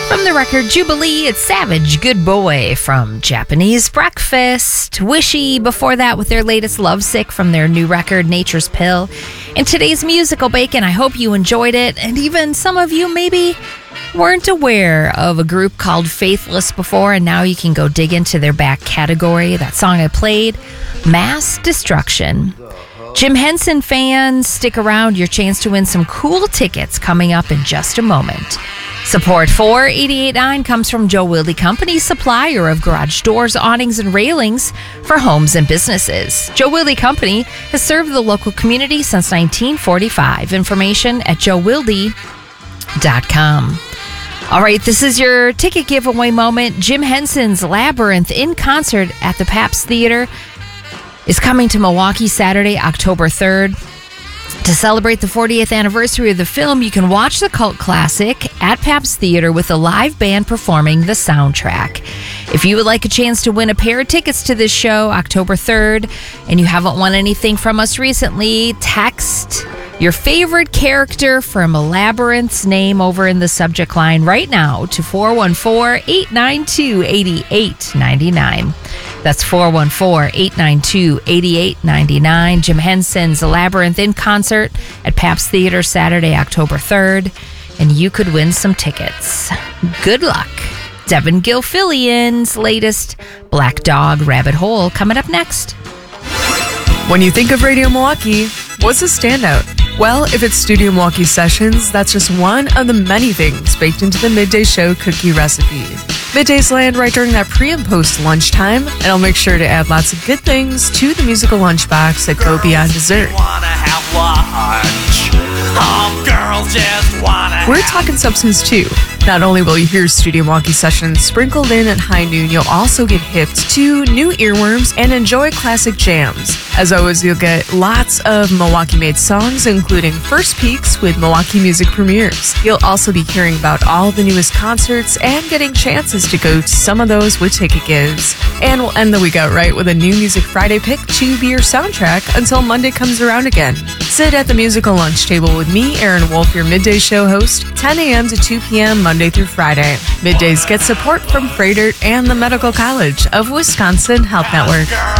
From the record Jubilee, it's Savage Good Boy from Japanese Breakfast. Wishy before that with their latest Lovesick from their new record Nature's Pill. And today's Musical Bacon, I hope you enjoyed it. And even some of you maybe weren't aware of a group called Faithless before, and now you can go dig into their back category. That song I played, Mass Destruction. Jim Henson fans, stick around. Your chance to win some cool tickets coming up in just a moment. Support for 88.9 comes from Joe Wilde Company, supplier of garage doors, awnings, and railings for homes and businesses. Joe Wilde Company has served the local community since 1945. Information at joewilde.com. All right, this is your ticket giveaway moment. Jim Henson's Labyrinth in concert at the Pabst Theater is coming to Milwaukee Saturday, October 3rd. To celebrate the 40th anniversary of the film, you can watch the cult classic at Pabst Theater with a live band performing the soundtrack. If you would like a chance to win a pair of tickets to this show, October 3rd, and you haven't won anything from us recently, text your favorite character from Labyrinth's name over in the subject line right now to 414-892-8899. That's 414-892-8899. Jim Henson's Labyrinth in concert at Pabst Theater Saturday, October 3rd. And you could win some tickets. Good luck. Devin Gilfillian's latest Black Dog Rabbit Hole coming up next. When you think of Radio Milwaukee, what's a standout? Well, if it's Studio Milwaukee Sessions, that's just one of the many things baked into the Midday Show cookie recipe. Middays land right during that pre- and post-lunchtime, and I'll make sure to add lots of good things to the musical lunchbox that go beyond dessert. We're talking substance too. Not only will you hear Studio Milwaukee Sessions sprinkled in at high noon, you'll also get hipped to new earworms and enjoy classic jams. As always, you'll get lots of Milwaukee-made songs, including first peeks with Milwaukee music premieres. You'll also be hearing about all the newest concerts and getting chances to go to some of those with ticket gives. And we'll end the week out right with a new Music Friday pick to be your soundtrack until Monday comes around again. Sit at the musical lunch table with me, Aaron Wolf, your Midday Show host, 10 a.m. to 2 p.m. Monday through Friday. Middays get support from Freighter and the Medical College of Wisconsin Health Network.